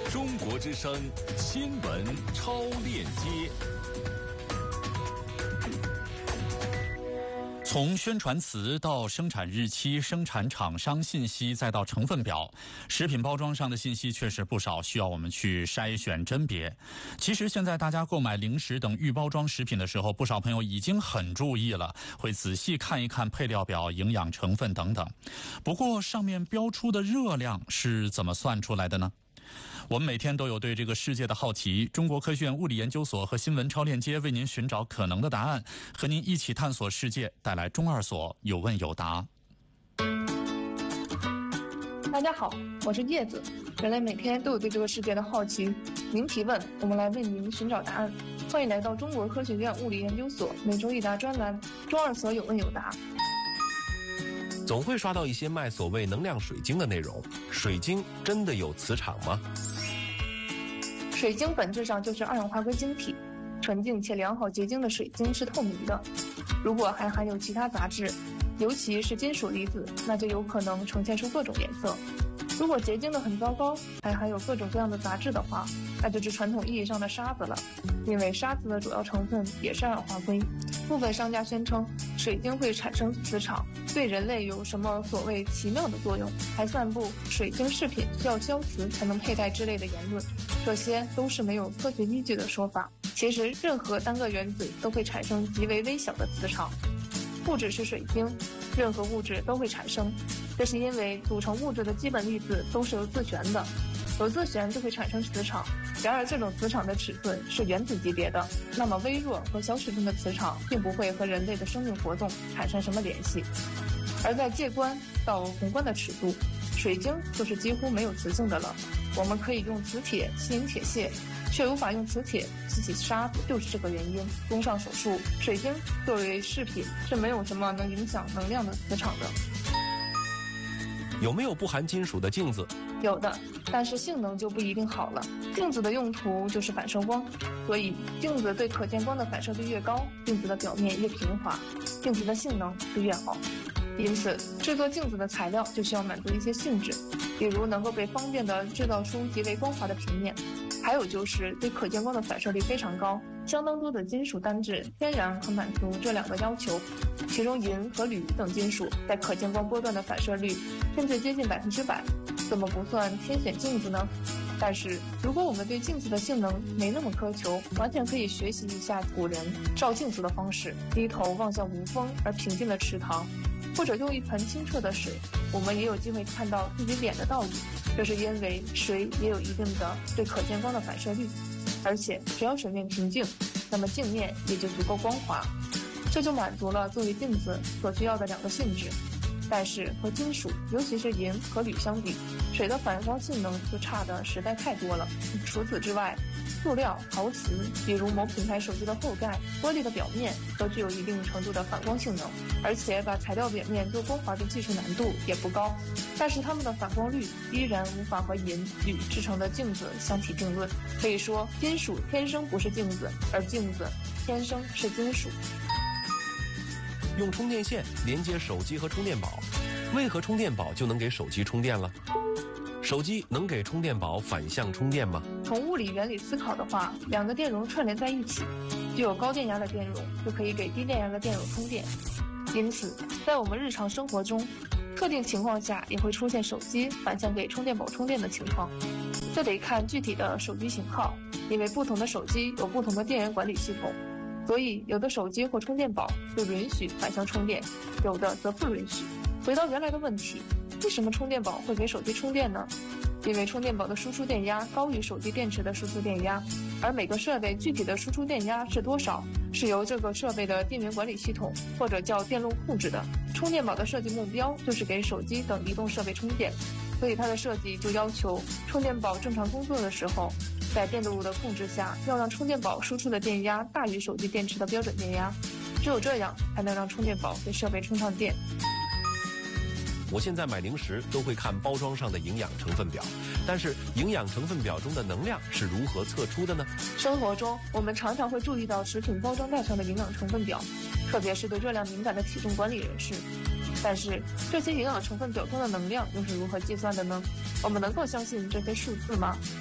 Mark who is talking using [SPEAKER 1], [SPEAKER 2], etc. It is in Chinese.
[SPEAKER 1] 中国之声新闻超链接。从宣传词到生产日期、生产厂商信息，再到成分表，食品包装上的信息确实不少，需要我们去筛选甄别。其实现在大家购买零食等预包装食品的时候，不少朋友已经很注意了，会仔细看一看配料表、营养成分等等。不过上面标出的热量是怎么算出来的呢？我们每天都有对这个世界的好奇，中国科学院物理研究所和新闻超链接为您寻找可能的答案，和您一起探索世界，带来中二所有问有答。
[SPEAKER 2] 大家好，我是叶子。人类每天都有对这个世界的好奇，您提问，我们来为您寻找答案。欢迎来到中国科学院物理研究所每周一答专栏，中二所有问有答。
[SPEAKER 3] 总会刷到一些卖所谓能量水晶的内容，水晶真的有磁场吗？
[SPEAKER 2] 水晶本质上就是二氧化硅晶体，纯净且良好结晶的水晶是透明的。如果还含有其他杂质，尤其是金属离子，那就有可能呈现出各种颜色。如果结晶的很糟糕，还含有各种各样的杂质的话，那就是传统意义上的沙子了，因为沙子的主要成分也是二氧化硅。部分商家宣称水晶会产生磁场，对人类有什么所谓奇妙的作用，还散布水晶饰品需要消磁才能佩戴之类的言论，这些都是没有科学依据的说法。其实任何单个原子都会产生极为微小的磁场，不只是水晶，任何物质都会产生，这是因为组成物质的基本粒子都是有自旋的，有自旋就会产生磁场。然而这种磁场的尺寸是原子级别的，那么微弱和小尺寸的磁场并不会和人类的生命活动产生什么联系。而在介观到宏观的尺度，水晶就是几乎没有磁性的了。我们可以用磁铁吸引铁屑，却无法用磁铁吸起沙子，就是这个原因。综上所述，水晶作为饰品是没有什么能影响能量的磁场的。
[SPEAKER 3] 有没有不含金属的镜子？
[SPEAKER 2] 有的，但是性能就不一定好了。镜子的用途就是反射光，所以镜子对可见光的反射率越高，镜子的表面越平滑，镜子的性能就越好。因此制作镜子的材料就需要满足一些性质，比如能够被方便地制造出极为光滑的平面，还有就是对可见光的反射率非常高。相当多的金属单质天然可满足这两个要求，其中银和铝等金属在可见光波段的反射率甚至接近100%，怎么不算天选镜子呢？但是如果我们对镜子的性能没那么苛求，完全可以学习一下古人照镜子的方式，低头望向无风而平静的池塘，或者用一盆清澈的水，我们也有机会看到自己脸的倒影。这是因为水也有一定的对可见光的反射率，而且只要水面平静，那么镜面也就足够光滑，这就满足了作为镜子所需要的两个性质。但是和金属，尤其是银和铝相比，水的反光性能就差的实在太多了。除此之外，塑料、陶瓷，比如某品牌手机的后盖、玻璃的表面，都具有一定程度的反光性能，而且把材料表面做光滑的技术难度也不高，但是它们的反光率依然无法和银、铝制成的镜子相提并论。可以说，金属天生不是镜子，而镜子天生是金属。
[SPEAKER 3] 用充电线连接手机和充电宝，为何充电宝就能给手机充电了？手机能给充电宝反向充电吗？
[SPEAKER 2] 从物理原理思考的话，两个电容串联在一起，具有高电压的电容就可以给低电压的电容充电。因此，在我们日常生活中，特定情况下也会出现手机反向给充电宝充电的情况。这得看具体的手机型号，因为不同的手机有不同的电源管理系统，所以有的手机或充电宝就允许反向充电，有的则不允许。回到原来的问题，为什么充电宝会给手机充电呢？因为充电宝的输出电压高于手机电池的输出电压，而每个设备具体的输出电压是多少，是由这个设备的电源管理系统或者叫电路控制的。充电宝的设计目标就是给手机等移动设备充电，所以它的设计就要求充电宝正常工作的时候，在电路的控制下，要让充电宝输出的电压大于手机电池的标准电压，只有这样才能让充电宝给设备充上电。
[SPEAKER 3] 我现在买零食都会看包装上的营养成分表，但是营养成分表中的能量是如何测出的呢？
[SPEAKER 2] 生活中我们常常会注意到食品包装袋上的营养成分表，特别是对热量敏感的体重管理人士。但是这些营养成分表中的能量又是如何计算的呢？我们能够相信这些数字吗？